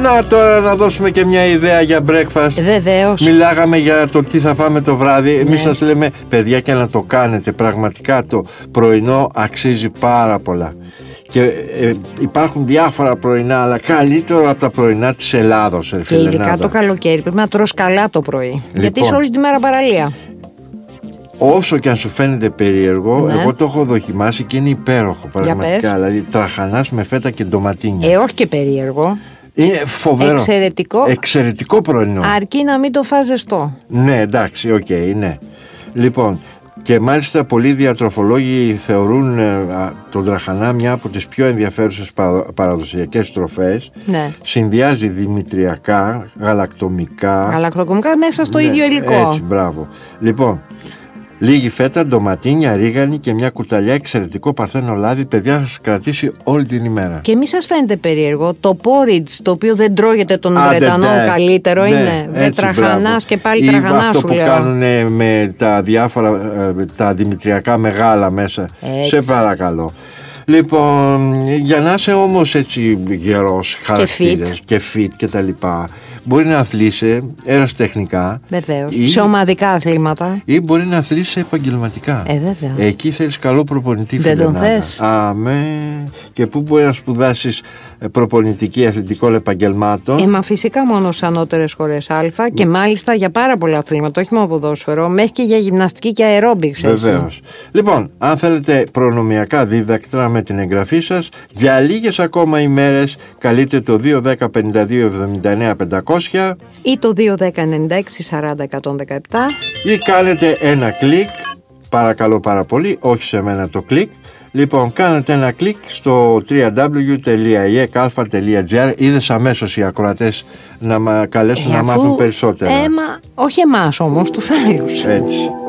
Να τώρα να δώσουμε και μια ιδέα για breakfast. Βεβαίως. Μιλάγαμε για το τι θα φάμε το βράδυ. Εμείς σας λέμε, παιδιά, και να το κάνετε. Πραγματικά το πρωινό αξίζει πάρα πολλά. Και υπάρχουν διάφορα πρωινά, αλλά καλύτερο από τα πρωινά της Ελλάδος. Και ειδικά το καλοκαίρι πρέπει να τρως καλά το πρωί. Γιατί είσαι όλη τη μέρα παραλία. Όσο και αν σου φαίνεται περίεργο, εγώ το έχω δοκιμάσει και είναι υπέροχο πραγματικά. Δηλαδή τραχανάς με φέτα και ντοματίνια. Όχι και περίεργο. Είναι φοβερό. Εξαιρετικό πρωινό. Αρκεί να μην το φας ζεστό. Ναι, εντάξει, οκ, ναι. Λοιπόν, και μάλιστα πολλοί διατροφολόγοι θεωρούν τον τραχανά μια από τις πιο ενδιαφέρουσες παραδοσιακές τροφές. Ναι. Συνδυάζει δημητριακά, γαλακτομικά μέσα στο ίδιο υλικό. Έτσι, μπράβο. Λοιπόν, λίγη φέτα, ντοματίνια, ρίγανη και μια κουταλιά εξαιρετικό παρθένο λάδι. Παιδιά, θα σας κρατήσει όλη την ημέρα. Και μη σας φαίνεται περίεργο, το porridge, το οποίο δεν τρώγεται των Βρετανών καλύτερο, είναι με τραχανάς και πάλι τραχανά σου λέω. Αυτό που κάνουν με τα διάφορα, τα δημητριακά μεγάλα μέσα. Έτσι. Σε παρακαλώ. Λοιπόν, για να είσαι όμως έτσι γερός χαρακτήρας και fit και τα λοιπά, μπορεί να αθλείσαι ερασιτεχνικά. Βεβαίως. Σε ομαδικά αθλήματα. Ή μπορεί να αθλείσαι επαγγελματικά. Βέβαια. Εκεί θέλεις καλό προπονητή. Δεν τον θες. Και πού μπορεί να σπουδάσεις προπονητική αθλητικών επαγγελμάτων. Μα φυσικά μόνο στις ανώτερες σχολές Α και μάλιστα για πάρα πολλά αθλήματα, όχι μόνο ποδόσφαιρο, μέχρι και για γυμναστική και αερόμπιξ. Βεβαίως. Λοιπόν, αν θέλετε προνομιακά δίδακτρα με την εγγραφή σας, για λίγες ακόμα ημέρες καλείτε το 210 52 79 500 ή το 210 96 40 117 ή κάνετε ένα κλικ, παρακαλώ πάρα πολύ, όχι σε μένα το κλικ. Λοιπόν, κάνετε ένα κλικ στο www.ekalfa.gr. Είδες αμέσως οι ακροατές να καλέσουν να μάθουν περισσότερα. Όχι εμάς όμως, τους άλλους. Έτσι.